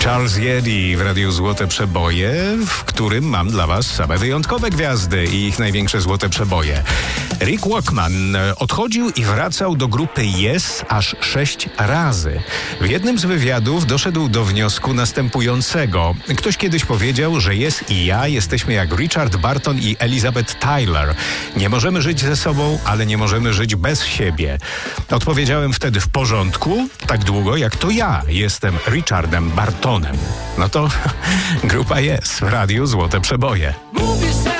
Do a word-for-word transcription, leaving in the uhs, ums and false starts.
Charles Yeti w Radiu Złote Przeboje, w którym mam dla was same wyjątkowe gwiazdy i ich największe złote przeboje. Rick Wakeman odchodził i wracał do grupy Yes aż sześć razy. W jednym z wywiadów doszedł do wniosku następującego. Ktoś kiedyś powiedział, że Yes i ja jesteśmy jak Richard Burton i Elizabeth Taylor. Nie możemy żyć ze sobą, ale nie możemy żyć bez siebie. Odpowiedziałem wtedy w porządku, tak długo jak to ja jestem Richardem Bartonem. No to grupa Yes w Radiu Złote Przeboje.